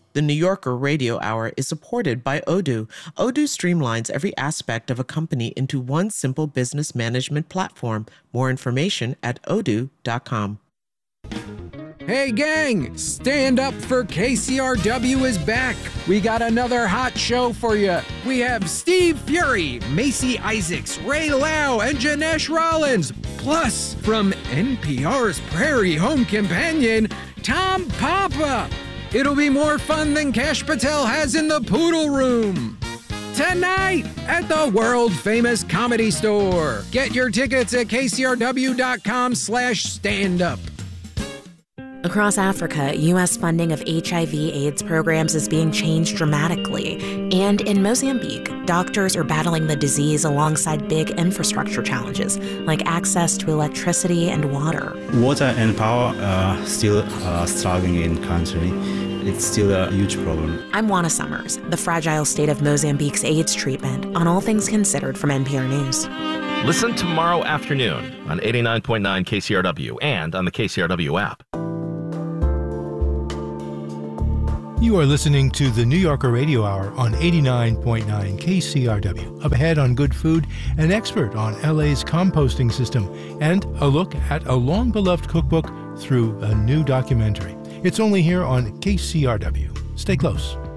The New Yorker Radio Hour is supported by Odoo. Odoo streamlines every aspect of a company into one simple business management platform. More information at odoo.com. Hey gang, Stand Up for KCRW is back. We got another hot show for you. We have Steve Fury, Macy Isaacs, Ray Lau, and Janesh Rollins. Plus, from NPR's Prairie Home Companion, Tom Papa. It'll be more fun than Kash Patel has in the Poodle Room. Tonight at the world-famous Comedy Store. Get your tickets at kcrw.com/standup. Across Africa, U.S. funding of HIV/AIDS programs is being changed dramatically. And in Mozambique, doctors are battling the disease alongside big infrastructure challenges, like access to electricity and water. Water and power are still struggling in the country. It's still a huge problem. I'm Juana Summers, the fragile state of Mozambique's AIDS treatment, on All Things Considered from NPR News. Listen tomorrow afternoon on 89.9 KCRW and on the KCRW app. You are listening to the New Yorker Radio Hour on 89.9 KCRW. Up ahead on good food, an expert on LA's composting system, and a look at a long-beloved cookbook through a new documentary. It's only here on KCRW. Stay close.